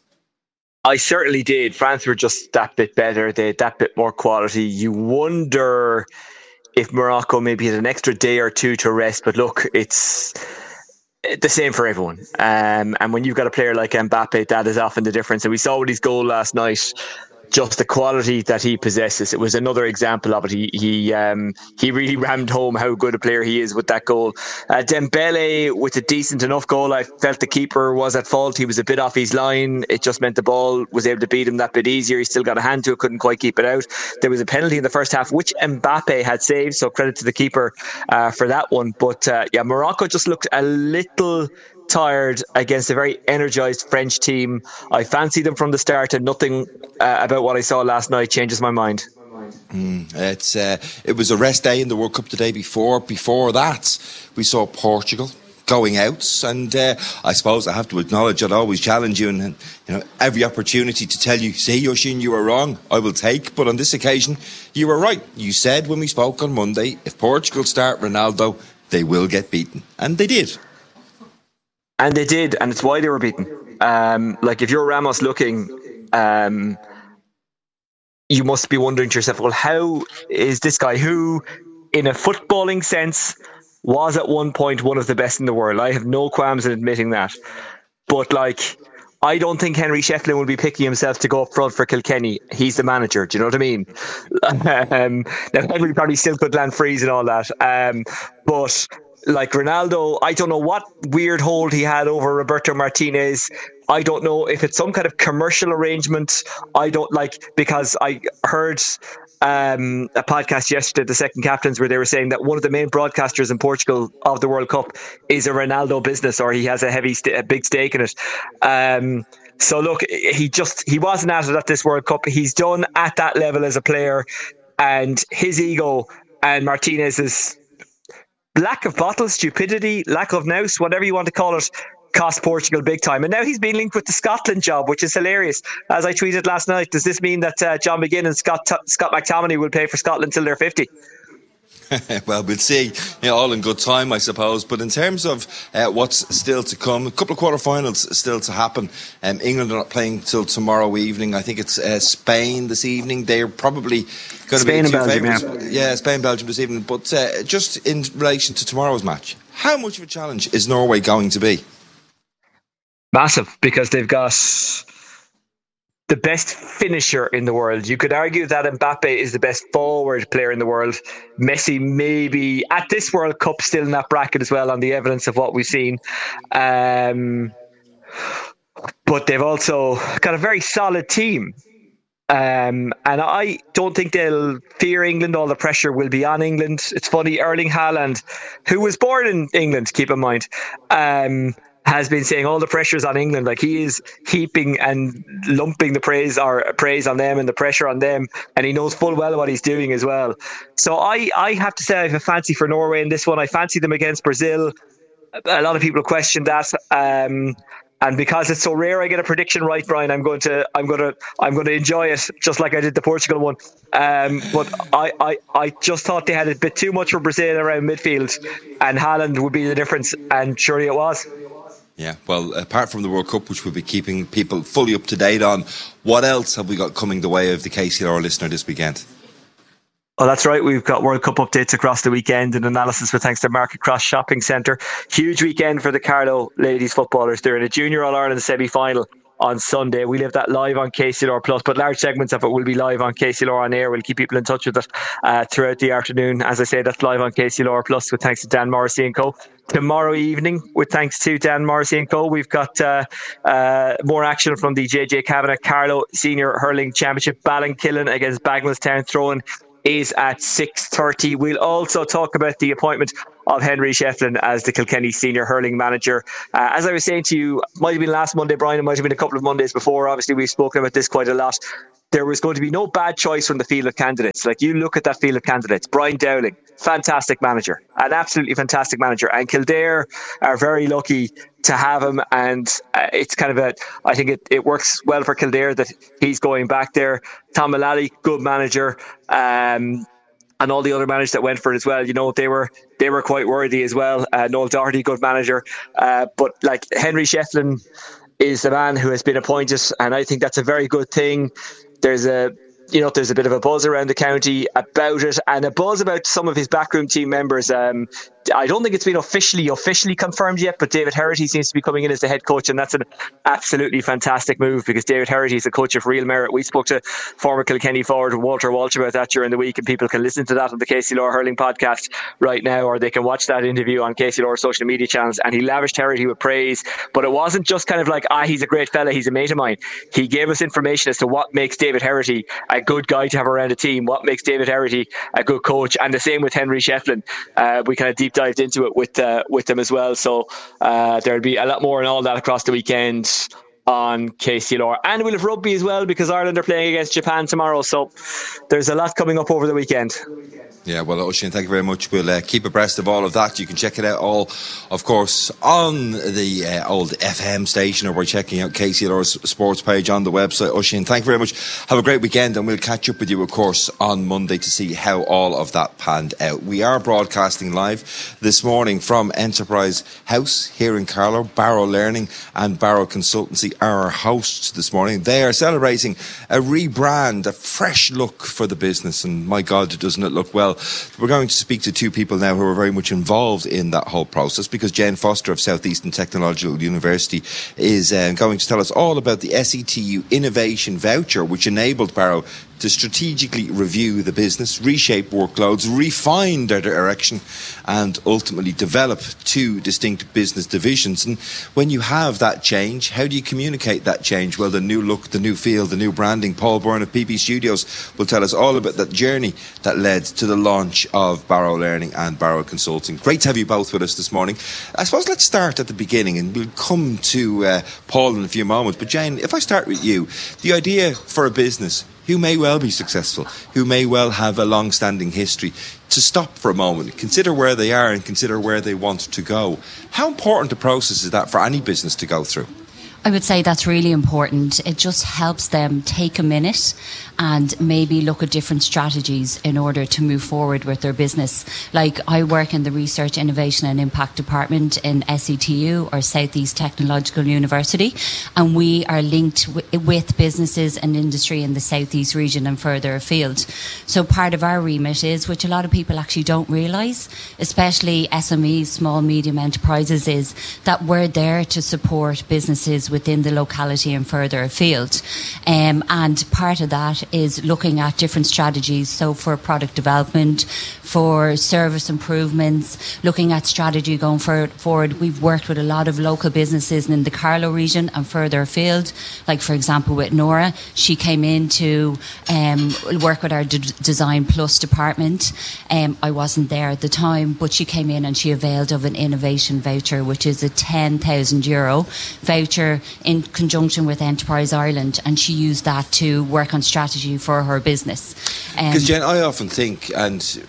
I certainly did. France were just that bit better. They had that bit more quality. You wonder if Morocco maybe had an extra day or two to rest. But look, it's the same for everyone. Um, and when you've got a player like Mbappe, that is often the difference. And we saw with his goal last night, just the quality that he possesses. It was another example of it. He he um, he really rammed home how good a player he is with that goal. Uh, Dembele with a decent enough goal. I felt the keeper was at fault. He was a bit off his line. It just meant the ball was able to beat him that bit easier. He still got a hand to it, couldn't quite keep it out. There was a penalty in the first half, which Mbappe had saved, so credit to the keeper uh, for that one. But uh, yeah, Morocco just looked a little tired against a very energised French team. I fancied them from the start, and nothing uh, about what I saw last night changes my mind. Mm, it's uh, it was a rest day in the World Cup the day before. Before that, we saw Portugal going out, and uh, I suppose I have to acknowledge I'd always challenge you, and, and you know, every opportunity to tell you, say Oisín, you were wrong, I will take. But on this occasion, you were right. You said when we spoke on Monday, if Portugal start Ronaldo, they will get beaten, and they did. And they did, and it's why they were beaten. Um, like, if you're Ramos looking, um, you must be wondering to yourself, well, how is this guy, who, in a footballing sense, was at one point one of the best in the world? I have no qualms in admitting that. But, like, I don't think Henry Shetland will be picking himself to go up front for Kilkenny. He's the manager. Do you know what I mean? um, now, Henry probably still could land frees and all that. Um, but... Like Ronaldo, I don't know what weird hold he had over Roberto Martinez. I don't know if it's some kind of commercial arrangement. I don't like, because I heard um, a podcast yesterday, the Second Captains, where they were saying that one of the main broadcasters in Portugal of the World Cup is a Ronaldo business, or he has a heavy, st- a big stake in it. Um, so look, he just, he wasn't at it at this World Cup. He's done at that level as a player, and his ego and Martinez's lack of bottle, stupidity, lack of nous, whatever you want to call it, cost Portugal big time. And now he's been linked with the Scotland job, which is hilarious. As I tweeted last night, does this mean that uh, John McGinn and Scott T- Scott McTominay will pay for Scotland till they're fifty? Well, we'll see. You know, all in good time, I suppose. But in terms of uh, what's still to come, a couple of quarterfinals still to happen. Um, England are not playing till tomorrow evening. I think it's uh, Spain this evening. They're probably going to be the two favourites. Yeah. yeah, Spain, Belgium this evening. But uh, just in relation to tomorrow's match, how much of a challenge is Norway going to be? Massive, because they've got the best finisher in the world. You could argue that Mbappe is the best forward player in the world. Messi maybe at this World Cup still in that bracket as well, on the evidence of what we've seen. Um, but they've also got a very solid team. Um, and I don't think they'll fear England. All the pressure will be on England. It's funny, Erling Haaland, who was born in England, keep in mind, um, has been saying all the pressure's on England. Like, he is heaping and lumping the praise or praise on them and the pressure on them, and he knows full well what he's doing as well. So I, I have to say I have a fancy for Norway in this one. I fancy them against Brazil. A lot of people question that. Um, And because it's so rare, I get a prediction right, Brian. I'm going to, I'm going to, I'm going to enjoy it, just like I did the Portugal one. Um, but I, I, I just thought they had a bit too much for Brazil around midfield, and Haaland would be the difference. And surely it was. Yeah, well, apart from the World Cup, which we'll be keeping people fully up to date on, what else have we got coming the way of the K C L R listener this weekend? Oh, that's right. We've got World Cup updates across the weekend and analysis with thanks to Market Cross Shopping Centre. Huge weekend for the Carlow ladies footballers. They're in a Junior All-Ireland semi-final on Sunday. We live that live on K C L R Plus, but large segments of it will be live on K C L R On Air. We'll keep people in touch with it uh, throughout the afternoon. As I say, that's live on K C L R Plus with thanks to Dan Morrissey and Co. Tomorrow evening, with thanks to Dan Morrissey and Co., we've got uh, uh, more action from the J J Kavanagh Carlow Senior Hurling Championship. Ballinkillen against Bagnallstown Throwing is at six thirty. We'll also talk about the appointment of Henry Shefflin as the Kilkenny Senior Hurling Manager. Uh, as I was saying to you, might have been last Monday, Brian, it might have been a couple of Mondays before. Obviously, we've spoken about this quite a lot. There was going to be no bad choice from the field of candidates. Like, you look at that field of candidates. Brian Dowling, fantastic manager, an absolutely fantastic manager. And Kildare are very lucky to have him. And uh, it's kind of a, I think it, it works well for Kildare that he's going back there. Tom Mullally, good manager. Um, and all the other managers that went for it as well, you know, they were they were quite worthy as well. Uh, Noel Doherty, good manager. Uh, but like Henry Shefflin is the man who has been appointed, and I think that's a very good thing. There's a You know, there's a bit of a buzz around the county about it, and a buzz about some of his backroom team members. Um, I don't think it's been officially officially confirmed yet, but David Herity seems to be coming in as the head coach, and that's an absolutely fantastic move, because David Herity is the coach of Real Merit. We spoke to former Kilkenny forward Walter Walsh about that during the week, and people can listen to that on the K C L R Hurling podcast right now, or they can watch that interview on K C L R social media channels. And he lavished Herity with praise, but it wasn't just kind of like, ah, he's a great fella, he's a mate of mine. He gave us information as to what makes David Herity a good guy to have around a team, what makes David Herity a good coach, and the same with Henry Shefflin. Uh, we kind of deep dived into it with uh, with them as well. So uh, there'll be a lot more and all that across the weekend on K C L R. And we'll have rugby as well, because Ireland are playing against Japan tomorrow. So there's a lot coming up over the weekend. Yeah, well, Oisin, thank you very much. We'll uh, keep abreast of all of that. You can check it out all, of course, on the uh, old F M station, or by checking out K C L R's sports page on the website. Oisin, thank you very much. Have a great weekend, and we'll catch up with you, of course, on Monday to see how all of that panned out. We are broadcasting live this morning from Enterprise House here in Carlow. Barrow Learning and Barrow Consultancy are our hosts this morning. They are celebrating a rebrand, a fresh look for the business, and my God, doesn't it look well. We're going to speak to two people now who are very much involved in that whole process, because Jane Foster of Southeastern Technological University is uh, going to tell us all about the S E T U Innovation Voucher, which enabled Barrow to strategically review the business, reshape workloads, refine their direction, and ultimately develop two distinct business divisions. And when you have that change, how do you communicate that change? Well, the new look, the new feel, the new branding. Paul Byrne of P P Studios will tell us all about that journey that led to the launch of Barrow Learning and Barrow Consulting. Great to have you both with us this morning. I suppose let's start at the beginning, and we'll come to uh, Paul in a few moments. But Jane, if I start with you, the idea for a business who may well be successful, who may well have a long-standing history, to stop for a moment, consider where they are and consider where they want to go. How important a process is that for any business to go through? I would say that's really important. It just helps them take a minute and maybe look at different strategies in order to move forward with their business. Like, I work in the Research, Innovation and Impact Department in S E T U, or South East Technological University, and we are linked w- with businesses and industry in the South East region and further afield. So part of our remit is, which a lot of people actually don't realise, especially S M Es, small, medium enterprises, is that we're there to support businesses within the locality and further afield. Um, and part of that that is looking at different strategies. So for product development, for service improvements, looking at strategy going for, forward. We've worked with a lot of local businesses in the Carlow region and further afield. Like, for example, with Nora, she came in to um, work with our D- Design Plus department. Um, I wasn't there at the time, but she came in and she availed of an innovation voucher, which is a ten thousand euro voucher in conjunction with Enterprise Ireland, and she used that to work on strategy for her business. Because, Um, Jen, I often think, and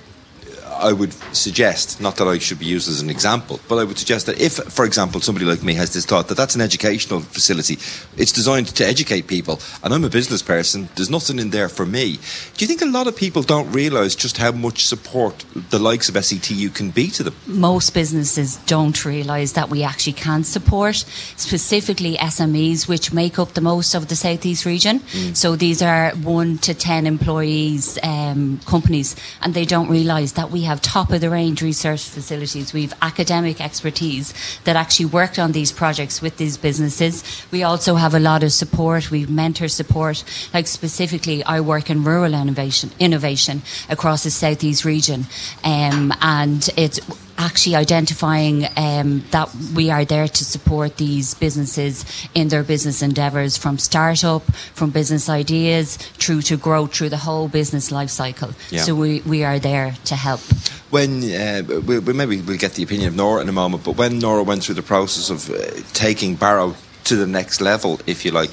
I would suggest, not that I should be used as an example, but I would suggest that if, for example, somebody like me has this thought that that's an educational facility, it's designed to educate people, and I'm a business person, there's nothing in there for me. Do you think a lot of people don't realise just how much support the likes of S E T U can be to them? Most businesses don't realise that we actually can support, specifically S M Es, which make up the most of the South East region. Mm. So these are one to ten employees um, companies, and they don't realise that we have top of the range research facilities. We have academic expertise that actually worked on these projects with these businesses. We also have a lot of support. We have mentor support. Like specifically, I work in rural innovation, innovation across the South East region, um, and it's actually identifying um, that we are there to support these businesses in their business endeavours, from start-up, from business ideas, through to growth, through the whole business life cycle. Yeah. So we, we are there to help. When uh, we, we maybe we'll get the opinion of Nora in a moment, but when Nora went through the process of uh, taking Barrow to the next level, if you like,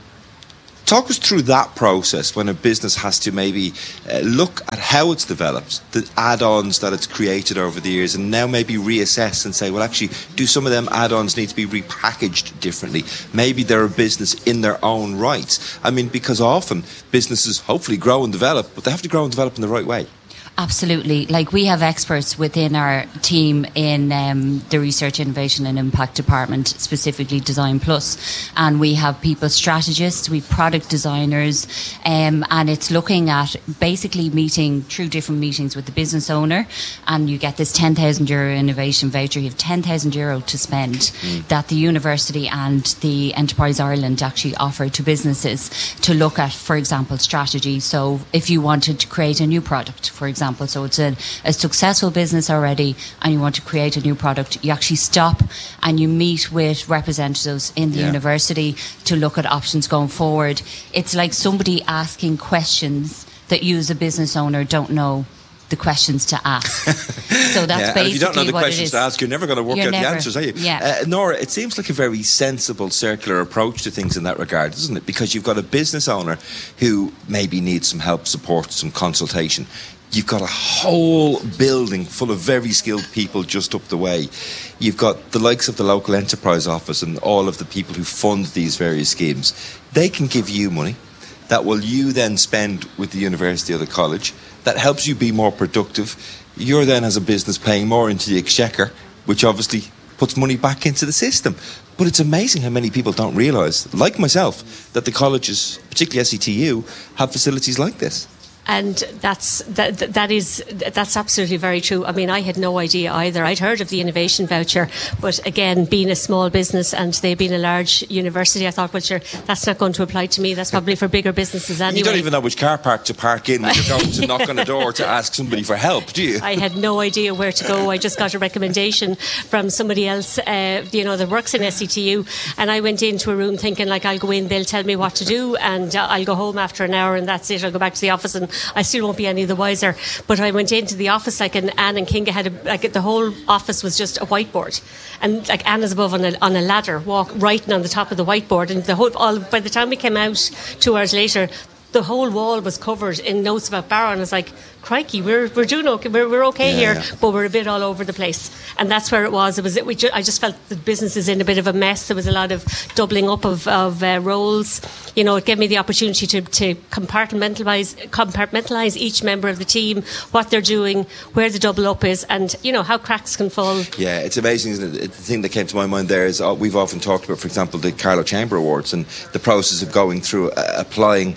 talk us through that process when a business has to maybe uh, look at how it's developed, the add-ons that it's created over the years, and now maybe reassess and say, well, actually, do some of them add-ons need to be repackaged differently? Maybe they're a business in their own right. I mean, because often businesses hopefully grow and develop, but they have to grow and develop in the right way. Absolutely. Like, we have experts within our team in um, the Research, Innovation and Impact Department, specifically Design Plus. And we have people strategists, we have product designers, um, and it's looking at basically meeting through different meetings with the business owner. And you get this ten thousand euro innovation voucher. You have ten thousand euro to spend mm. that the university and the Enterprise Ireland actually offer to businesses to look at, for example, strategy. So if you wanted to create a new product, for example, so it's a, a successful business already and you want to create a new product, you actually stop and you meet with representatives in the yeah. university to look at options going forward. It's like somebody asking questions that you as a business owner don't know the questions to ask. So that's yeah, basically what it is. If you don't know the questions to ask, you're never going to work you're out never, the answers, are you? Yeah. Uh, Nora, it seems like a very sensible, circular approach to things in that regard, doesn't it? Because you've got a business owner who maybe needs some help, support, some consultation. You've got a whole building full of very skilled people just up the way. You've got the likes of the local enterprise office and all of the people who fund these various schemes. They can give you money that will you then spend with the university or the college. That helps you be more productive. You're then, as a business, paying more into the exchequer, which obviously puts money back into the system. But it's amazing how many people don't realise, like myself, that the colleges, particularly S E T U, have facilities like this. And that's that, that is that's absolutely very true. I mean, I had no idea either. I'd heard of the innovation voucher, but again, being a small business and they being a large university, I thought, well, sure, that's not going to apply to me. That's probably for bigger businesses anyway. You don't even know which car park to park in when you're going to knock on a door to ask somebody for help, do you? I had no idea where to go. I just got a recommendation from somebody else, uh, you know, that works in S E T U, and I went into a room thinking, like, I'll go in, they'll tell me what to do, and uh, I'll go home after an hour, and that's it. I'll go back to the office and I still won't be any the wiser. But I went into the office, like, and Anne and Kinga had a, like, the whole office was just a whiteboard, and like Anna's above on a, on a ladder, walk writing on the top of the whiteboard, and the whole. All, by the time we came out two hours later, the whole wall was covered in notes about Barrow, and I was like, crikey, we're we're doing okay, we're, we're okay yeah, here, yeah. but we're a bit all over the place. And that's where it was. It was. It, we ju- I just felt the business is in a bit of a mess. There was a lot of doubling up of, of uh, roles. You know, it gave me the opportunity to, to compartmentalize compartmentalize each member of the team, what they're doing, where the double up is, and, you know, how cracks can fall. Yeah, it's amazing, isn't it? The thing that came to my mind there is uh, we've often talked about, for example, the Carlow Chamber Awards and the process of going through uh, applying uh,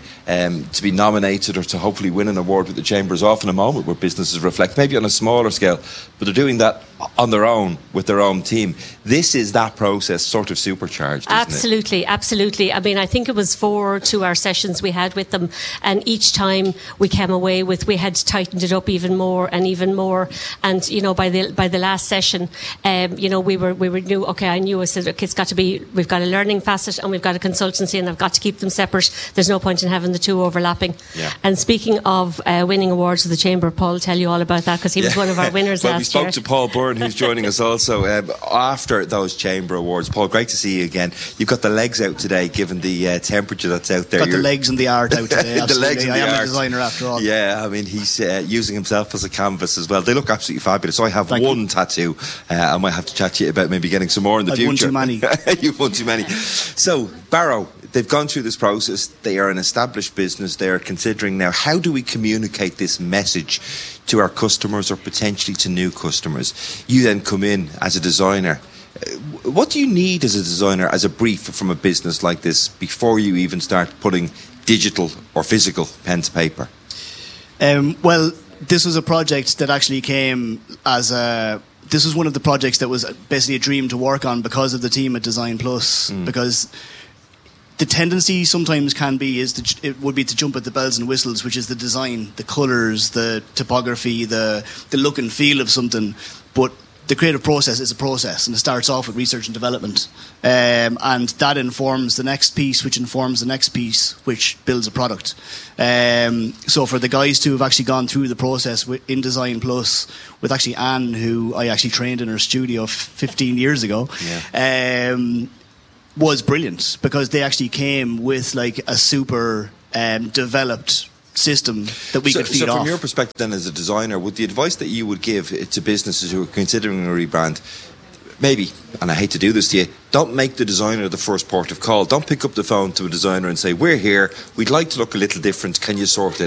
um, to be nominated or to hopefully win an award with the Chamber is often a moment where businesses reflect, maybe on a smaller scale, but they're doing that on their own with their own team. This is that process sort of supercharged, isn't Absolutely, it? absolutely. I mean, I think it was four two-hour sessions we had with them, and each time we came away with, we had tightened it up even more and even more. And you know, by the by the last session, um, you know, we were we were knew. Okay, I knew. I said, okay, it's got to be. We've got a learning facet and we've got a consultancy, and I've got to keep them separate. There's no point in having the two overlapping. Yeah. And speaking of uh, winning awards of the Chamber, Paul will tell you all about that because he was Yeah. one of our winners well, last we spoke year. to Paul Byrne, who's joining us also um, after those Chamber Awards. Paul, great to see you again. You've got the legs out today, given the uh, temperature that's out there. Got the You're- legs and the art out today. the Absolutely. legs and I the am art. a designer after all. Yeah, I mean, he's uh, using himself as a canvas as well. They look absolutely fabulous. I have Thank one you. tattoo. Uh, I might have to chat to you about maybe getting some more in the I've future. won too many. You've won too many. So, Barrow, they've gone through this process. They are an established business. They are considering now, how do we communicate this message to our customers or potentially to new customers? You then come in as a designer. Uh, What do you need as a designer, as a brief from a business like this, before you even start putting digital or physical pen to paper? Um, well, this was a project that actually came as a. This was one of the projects that was basically a dream to work on because of the team at Design Plus. Mm. Because the tendency sometimes can be is to, it would be to jump at the bells and whistles, which is the design, the colours, the topography, the the look and feel of something. But the creative process is a process, and it starts off with research and development, um, and that informs the next piece, which informs the next piece, which builds a product. Um, so for the guys to have actually gone through the process with, in Design Plus with actually Anne, who I actually trained in her studio f- fifteen years ago, um, was brilliant, because they actually came with like a super um, developed system that we so, could feed so from off. your perspective then as a designer, would the advice that you would give to businesses who are considering a rebrand, maybe, and I hate to do this to you, don't make the designer the first port of call. Don't pick up the phone to a designer and say, we're here, we'd like to look a little different, can you sort it